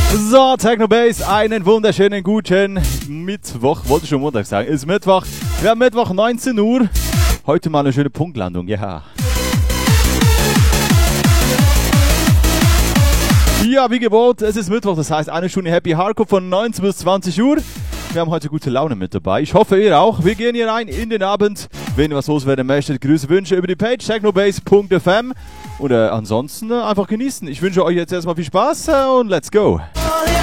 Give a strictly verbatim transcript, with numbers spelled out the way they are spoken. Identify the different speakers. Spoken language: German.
Speaker 1: So, Technobase, einen wunderschönen guten Mittwoch. Wollte schon Montag sagen. Ist Mittwoch. Wir haben Mittwoch neunzehn Uhr. Heute mal eine schöne Punktlandung, ja. Ja, wie gewohnt, es ist Mittwoch, das heißt eine Stunde Happy Hardcore von neunzehn bis zwanzig Uhr. Wir haben heute gute Laune mit dabei. Ich hoffe, ihr auch. Wir gehen hier rein in den Abend. Wenn ihr was loswerden möchtet, Grüße, Wünsche über die Page technobase punkt f m. Oder ansonsten äh, einfach genießen. Ich wünsche euch jetzt erstmal viel Spaß äh, und let's go.